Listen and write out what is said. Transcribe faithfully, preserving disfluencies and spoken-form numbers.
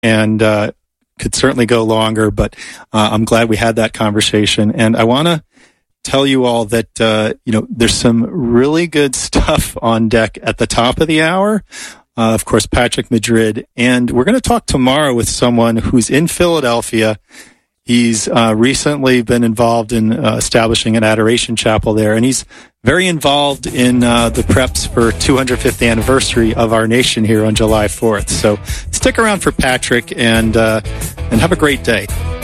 and uh, could certainly go longer, but uh, I'm glad we had that conversation. And I want to tell you all that, uh, you know, there's some really good stuff on deck at the top of the hour. Uh, of course, Patrick Madrid. And we're going to talk tomorrow with someone who's in Philadelphia. He's uh, recently been involved in uh, establishing an adoration chapel there, and he's very involved in uh, the preps for two hundred fifth anniversary of our nation here on July fourth. So stick around for Patrick, and uh, and have a great day.